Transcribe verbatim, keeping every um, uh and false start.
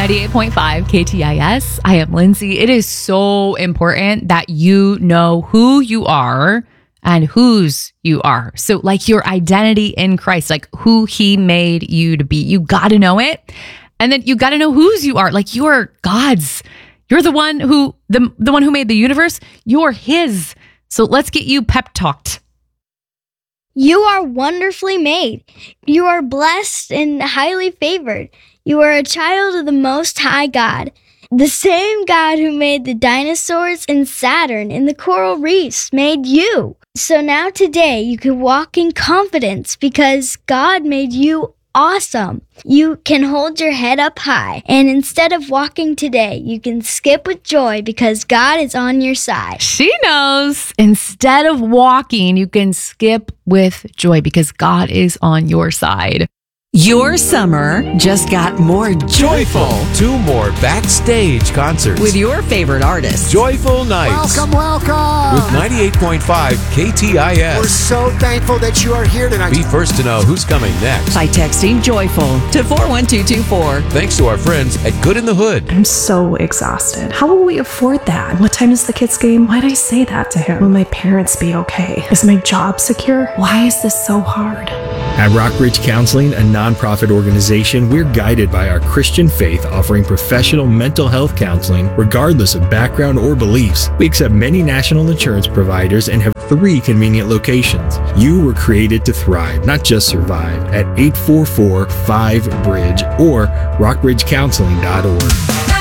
ninety-eight point five K T I S. I am Lindsay. It is so important that you know who you are and whose you are. So like your identity in Christ, like who he made you to be. You got to know it. And then you got to know whose you are. Like you're God's. You're the one who, the, the one who made the universe. You're his. So let's get you pep talked. You are wonderfully made. You are blessed and highly favored. You are a child of the Most High God. The same God who made the dinosaurs and Saturn and the coral reefs made you. So now today you can walk in confidence because God made you awesome. You can hold your head up high, and instead of walking today, you can skip with joy because God is on your side. She knows. Instead of walking, you can skip with joy because God is on your side. Your summer just got more joyful. Two more backstage concerts With your favorite artists. Joyful Nights Welcome, welcome. with ninety-eight point five K T I We're S. so thankful that you are here tonight. Be first to know who's coming next. By texting joyful to four one two two four. Thanks to our friends at Good in the Hood. I'm so exhausted. How will we afford that? What time is the kids' game? Why'd I say that to him? Will my parents be okay? Is my job secure? Why is this so hard? At Rockbridge Counseling, a nonprofit organization, we're guided by our Christian faith, offering professional mental health counseling regardless of background or beliefs. We accept many national insurance providers and have three convenient locations. You were created to thrive, not just survive, at eight four four five bridge or rockbridge counseling dot org.